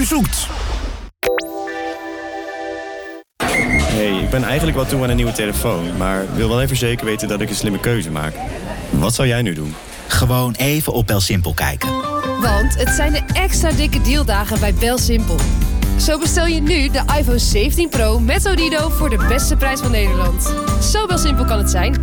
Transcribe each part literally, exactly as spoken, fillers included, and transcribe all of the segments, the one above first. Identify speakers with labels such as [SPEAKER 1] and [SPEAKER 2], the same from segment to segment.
[SPEAKER 1] zoekt.
[SPEAKER 2] Hey, ik ben eigenlijk wel toe aan een nieuwe telefoon, maar wil wel even zeker weten dat ik een slimme keuze maak. Wat zou jij nu doen?
[SPEAKER 1] Gewoon even op BelSimpel kijken.
[SPEAKER 3] Want het zijn de extra dikke dealdagen bij BelSimpel. Zo bestel je nu de iPhone zeventien Pro met Odido voor de beste prijs van Nederland. Zo BelSimpel kan het zijn.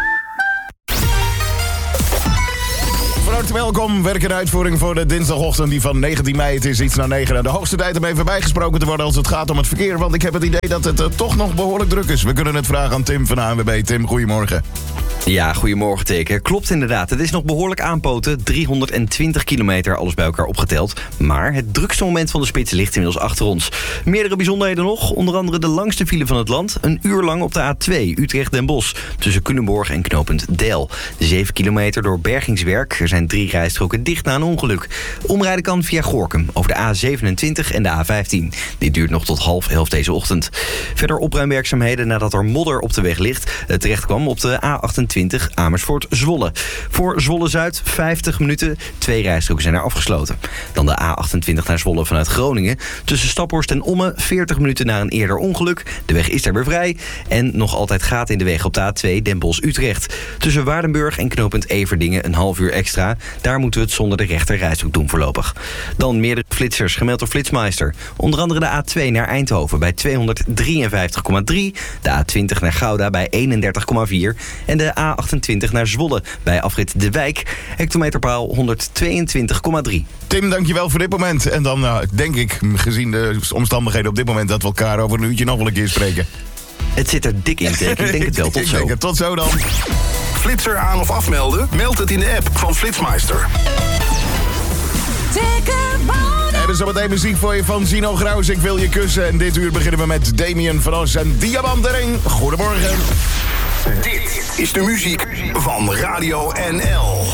[SPEAKER 4] Van harte welkom. Werk en uitvoering voor de dinsdagochtend die van negentien mei. Het is iets na negen. De hoogste tijd om even bijgesproken te worden als het gaat om het verkeer. Want ik heb het idee dat het uh, toch nog behoorlijk druk is. We kunnen het vragen aan Tim van A N W B. Tim, goedemorgen.
[SPEAKER 5] Ja, goedemorgen teken. Klopt inderdaad. Het is nog behoorlijk aanpoten. driehonderdtwintig kilometer, alles bij elkaar opgeteld. Maar het drukste moment van de spits ligt inmiddels achter ons. Meerdere bijzonderheden nog. Onder andere de langste file van het land. Een uur lang op de A twee, Utrecht-Den Bosch. Tussen Culemborg en knooppunt Deil. zeven kilometer door bergingswerk. Er zijn drie rijstroken dicht na een ongeluk. Omrijden kan via Gorinchem over de A zevenentwintig en de A vijftien. Dit duurt nog tot half elf deze ochtend. Verder opruimwerkzaamheden nadat er modder op de weg ligt. Het terecht kwam op de A achtentwintig. Amersfoort-Zwolle. Voor Zwolle-Zuid vijftig minuten. Twee rijstroken zijn er afgesloten. Dan de A achtentwintig naar Zwolle vanuit Groningen. Tussen Staphorst en Ommen veertig minuten na een eerder ongeluk. De weg is daar weer vrij. En nog altijd gaten in de weg op de A twee Den Bosch-Utrecht. Tussen Waardenburg en knooppunt Everdingen een half uur extra. Daar moeten we het zonder de rechter rijstrook doen voorlopig. Dan meerdere flitsers gemeld door Flitsmeister. Onder andere de A twee naar Eindhoven bij tweehonderddrieënvijftig komma drie. De A twintig naar Gouda bij eenendertig komma vier. En de A achtentwintig naar Zwolle bij afrit De Wijk. Hectometerpaal honderdtweeëntwintig komma drie.
[SPEAKER 4] Tim, dankjewel voor dit moment. En dan uh, denk ik, gezien de omstandigheden op dit moment, dat we elkaar over een uurtje nog wel een keer spreken.
[SPEAKER 5] Het zit er dik in, Teken. Ik denk het wel. Tot
[SPEAKER 4] ik
[SPEAKER 5] zo.
[SPEAKER 4] Denk het. Tot zo dan.
[SPEAKER 1] Flitser aan of afmelden? Meld het in de app van Flitsmeister.
[SPEAKER 4] Er is zometeen muziek voor je van Zino Graus. Ik wil je kussen. En dit uur beginnen we met Damien van Os en Diamantering. Goedemorgen.
[SPEAKER 1] Dit is de muziek van Radio N L.